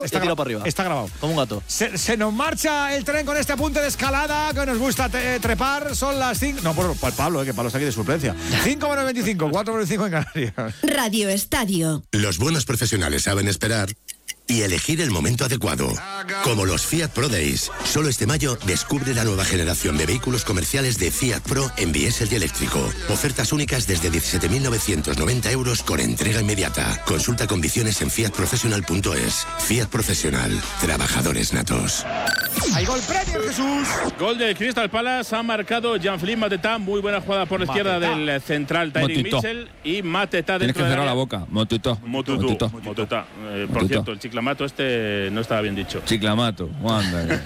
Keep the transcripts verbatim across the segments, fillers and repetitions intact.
Está, gra- para arriba. está grabado. Como un gato. Se, se nos marcha el tren con este apunte de escalada que nos gusta te, trepar. Son las cinco. No, por, por Pablo, eh, que Pablo está aquí de suplencia. cinco menos veinticinco, cuatro menos cinco en Canarias. Radio Estadio. Los buenos profesionales saben esperar y elegir el momento adecuado. Como los Fiat Pro Days. Solo este mayo descubre la nueva generación de vehículos comerciales de Fiat Pro en diésel y eléctrico. Ofertas únicas desde diecisiete mil novecientos noventa euros con entrega inmediata. Consulta condiciones en fiat professional punto es. Fiat Profesional. Trabajadores natos. Hay gol Premier, Jesús. Gol del Crystal Palace, ha marcado Jean-Philippe Mateta, muy buena jugada por la izquierda Mateta. del central Tyrick Motito. Mitchell y Mateta Tienes dentro que de cerrar la boca. Motito. Motutu, Motito. Moteta. Eh, por Motito. cierto, el chiclamato este no estaba bien dicho. Chiclamato. Anda.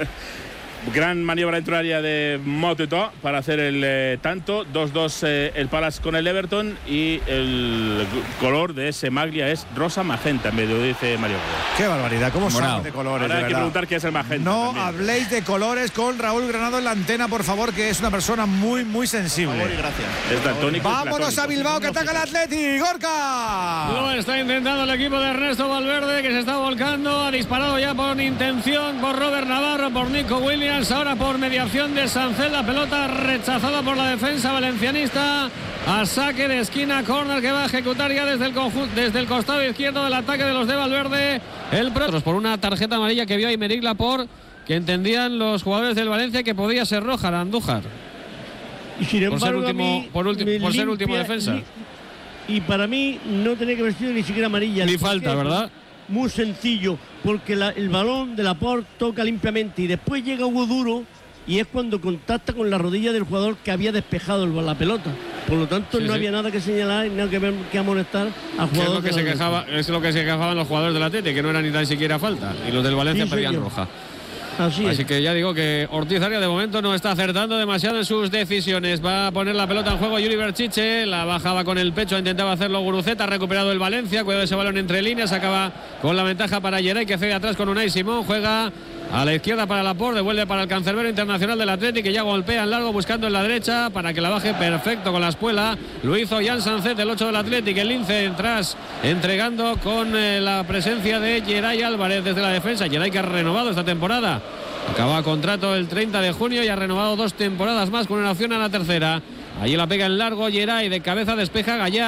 Gran maniobra dentro del área de Moteta para hacer el eh, tanto. dos dos eh, el Palace con el Everton y el color de ese maglia es rosa magenta, medio dice Mario. Qué barbaridad, cómo Morado. saben de colores. Ahora de hay que verdad. preguntar qué es el magenta. No también. habléis de colores con Raúl Granado en la antena, por favor, que es una persona muy, muy sensible. Es daltónico, es Vámonos platónico. a Bilbao, que ataca el Atleti. ¡Gorka! Lo está intentando el equipo de Ernesto Valverde, que se está volcando. Ha disparado ya por intención por Robert Navarro, por Nico Williams. Ahora por mediación de Sancet. La pelota rechazada por la defensa valencianista. A saque de esquina, córner que va a ejecutar ya desde el, conjunto, desde el costado izquierdo del ataque de los de Valverde. El pro... por una tarjeta amarilla que vio a Aymeric Laporte, que entendían los jugadores del Valencia que podía ser roja a Andújar. Y sin Por ser embargo, a último- mí por ulti- me por ser limpia- último defensa. li- Y para mí no tenía que haber sido ni siquiera amarilla. Ni ¿Por falta, qué? ¿verdad? Muy sencillo, porque la- el balón de Laporte toca limpiamente y después llega Hugo Duro y es cuando contacta con la rodilla del jugador que había despejado el- la pelota. Por lo tanto, Sí, no sí. había nada que señalar y nada que, ver, que amonestar al Que es jugador. lo que de se la quejaba, es lo que se quejaban los jugadores del Atleti, que no era ni tan siquiera falta. Y los del Valencia Sí, pedían señor. roja. Así, Así es. que ya digo que Ortiz Arias de momento no está acertando demasiado en sus decisiones. Va a poner la pelota en juego Yuri Berchiche, la bajaba con el pecho, intentaba hacerlo Guruceta, ha recuperado el Valencia, cuidado ese balón entre líneas, acaba con la ventaja para Geray, que cede atrás con Unai Simón, juega a la izquierda para Laporte, devuelve para el cancerbero internacional del Atleti, que ya golpea en largo buscando en la derecha para que la baje perfecto con la espuela. Lo hizo Jan Sancet, el ocho del Atleti, el lince detrás entregando con eh, la presencia de Geray Álvarez desde la defensa. Geray que ha renovado esta temporada. Acaba contrato el treinta de junio y ha renovado dos temporadas más con una opción a la tercera. Allí la pega en largo Geray, de cabeza despeja Gallá.